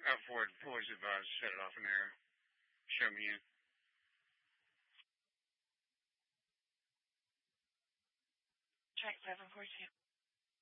Ford, police advised, set it off in air. Show me in. Track 742.